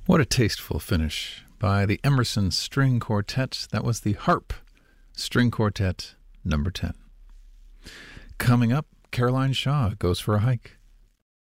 What a tasteful finish by the Emerson String Quartet. That was the Harp String Quartet number 10. Coming up, Caroline Shaw goes for a hike.